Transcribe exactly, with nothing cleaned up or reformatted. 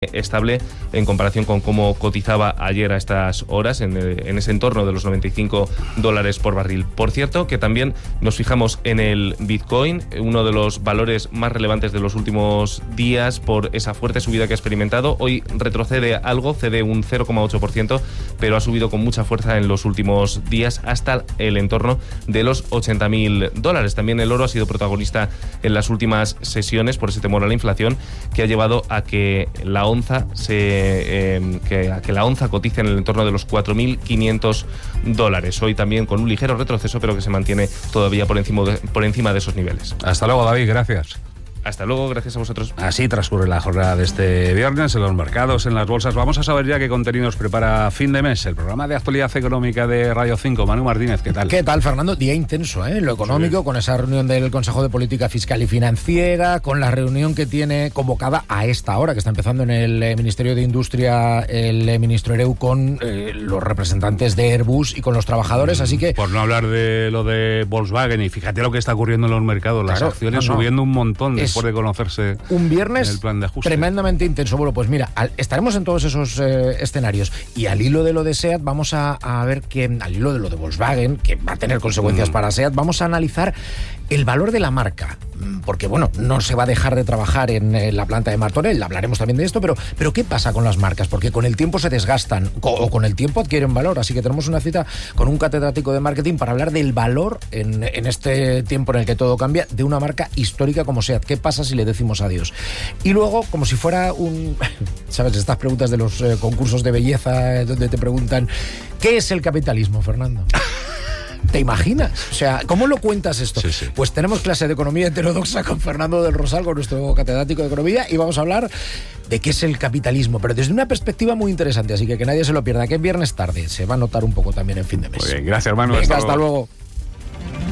mantiene estable en comparación con cómo cotizaba ayer a estas horas, en, en ese entorno de los noventa y cinco dólares por barril. Por cierto, que también nos fijamos en el Bitcoin, uno de los valores más relevantes de los últimos días por esa fuerte subida que ha experimentado. Hoy retrocede algo, cede un cero coma ocho por ciento, pero ha subido con mucha fuerza en los últimos días hasta el entorno de los ochenta mil dólares. También el oro ha sido protagonista en las últimas sesiones por ese temor a la inflación que ha llevado a que la onza se eh, que, a que la onza cotice en el entorno de los cuatro mil quinientos dólares. Hoy también con un ligero retroceso, pero que se mantiene todavía por encima de, por encima de esos niveles. Hasta luego, David, gracias. Hasta luego, gracias a vosotros. Así transcurre la jornada de este viernes en los mercados, en las bolsas. Vamos a saber ya qué contenido nos prepara fin de mes. El programa de actualidad económica de Radio cinco. Manu Martínez, ¿qué tal? ¿Qué tal, Fernando? Día intenso, ¿eh? Lo económico, sí. Con esa reunión del Consejo de Política Fiscal y Financiera, con la reunión que tiene convocada a esta hora, que está empezando en el eh, Ministerio de Industria, el eh, ministro Ereu, con eh, los representantes de Airbus y con los trabajadores, así que... Por no hablar de lo de Volkswagen, y fíjate lo que está ocurriendo en los mercados, las claro, acciones no, no. subiendo un montón Es después de conocerse un viernes el plan de ajuste. Tremendamente intenso. Bueno, pues mira, al, estaremos en todos esos eh, escenarios, y al hilo de lo de SEAT vamos a, a ver que, al hilo de lo de Volkswagen, que va a tener consecuencias mm. para SEAT, vamos a analizar el valor de la marca, porque bueno, no se va a dejar de trabajar en, en la planta de Martorell, hablaremos también de esto, pero, pero ¿qué pasa con las marcas? Porque con el tiempo se desgastan, o con el tiempo adquieren valor, así que tenemos una cita con un catedrático de marketing para hablar del valor en, en este tiempo en el que todo cambia, de una marca histórica como SEAT. ¿Qué pasa si le decimos adiós? Y luego, como si fuera un... ¿Sabes? Estas preguntas de los eh, concursos de belleza, eh, donde te preguntan ¿qué es el capitalismo, Fernando? ¿Te imaginas? O sea, ¿cómo lo cuentas esto? Sí, sí. Pues tenemos clase de economía heterodoxa con Fernando del Rosal, con nuestro catedrático de economía, y vamos a hablar de qué es el capitalismo, pero desde una perspectiva muy interesante, así que que nadie se lo pierda, que viernes tarde se va a notar un poco también en fin de mes. Muy bien, gracias, hermano. Venga, hasta, hasta luego. luego.